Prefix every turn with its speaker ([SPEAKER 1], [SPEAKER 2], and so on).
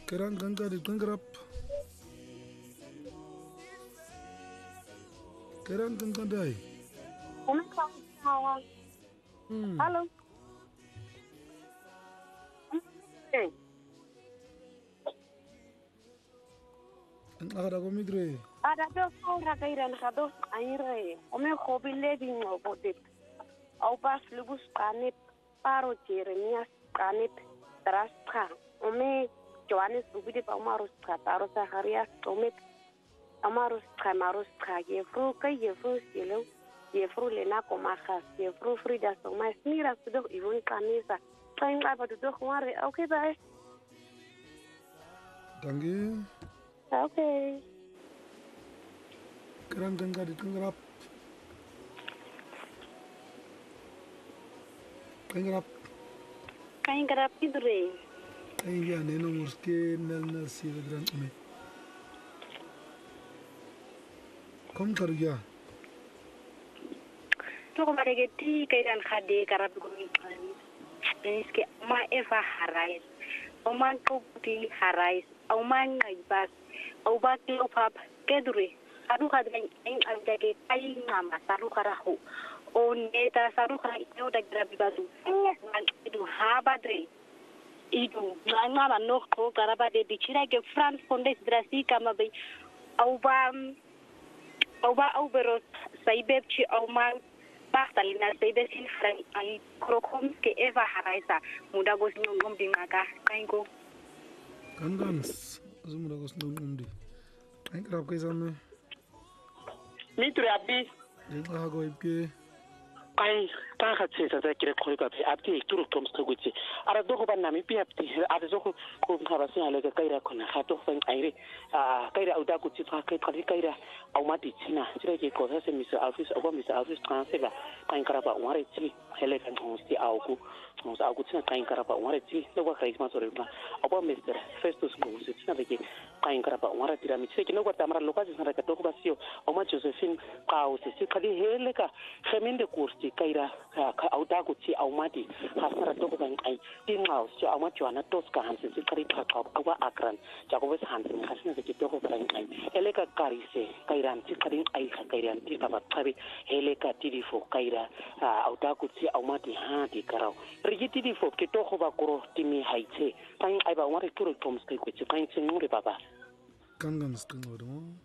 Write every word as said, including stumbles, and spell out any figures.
[SPEAKER 1] Kerang kanka di kangrap. Kerang kanka dai. Hmm.
[SPEAKER 2] Halo. Eh,
[SPEAKER 1] Ada ko migre.
[SPEAKER 2] ada do fora kairan kado ayre. Ome khobile di ngobodet. Au pas lubus kanit paro Jeremias kanit terastra. Ome Johannes bubide pa marus trataro Zacharias ome amarus tramarus tra yefru kai yefru silo. Yefru lena komakhas yefru frida soma smira sudo ivun kanisa. Kain apa do khware. Okay bye.
[SPEAKER 1] Dangi.
[SPEAKER 2] Okay.
[SPEAKER 1] Kerang kanka di kangrap. Kangrap.
[SPEAKER 2] Kain garap idure.
[SPEAKER 1] Kain ya neno muske nal nal sira dran me. Kom kar ya.
[SPEAKER 2] Toko baregeti kairan khade garap gumi kani. Iske ma eva harais. Oman kokti harais. Oman ngaibas. Oba kilo pap kedure. Aru kadang ing ajake kai ngama saru karahu. O neta saru kara ino da grabi bazu. Man itu habadre. Itu ngama no ko garaba de dichira ke France fondes drasi kama be. Oba oba oberos saibepchi oman Bachtalina saibes in Frank ai krokom ke eva haraisa muda gos ngom dingaga kaingo.
[SPEAKER 1] Kangans. Azumura ko snu umdi. Kain krap kai samme.
[SPEAKER 3] Mitri abi
[SPEAKER 1] Denga go ipke.
[SPEAKER 3] kai ta ka ce ta kire ko ka abi turu tom sta guti ara dogo ban nami pi abi ara dogo ko ka ba sin ale ka kaira ko na khato fan aire a kaira uda guti fa kai kai kaira au mati china tire ke ko sa mi sa office au mi sa office transfer ba kai kara ba ware chi hele kan ko sti au ku mo sa ku china kai kara ba ware chi no ka kai ma sore ba au mister festus ko se china ke kai kara ba ware tira mi che ke no ka tamara lokaci sa ka dogo ba sio au ma josephine ka o se si kali hele ka kheminde kursi kaira ka auda ku ci au mati hasara to ko ban ai tin ngau ci au ma jwana tos ka hanse ci kari pa ka awa akran ja ko wes hanse khasina ke to ko ban ai ele ka kari se kaira ci kari ai ka kaira ti ka ba tabi ele ka tv fo kaira auda ku ci au mati ha ti karau ri tv fo ke to ko ba koro timi haitse kan ai ba wari turu toms kai ku ci kan ci ngure baba
[SPEAKER 1] Kangans kango mo.